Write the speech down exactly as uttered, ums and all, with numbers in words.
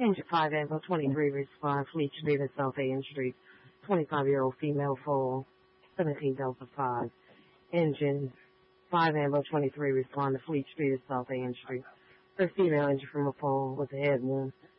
Engine five Ambo twenty-three respond, Fleet Street at South A N Street. twenty-five-year-old female fall, seventeen Delta five. Engine five Ambo twenty-three respond to Fleet Street at South A N Street. First female injured from a fall with a head wound.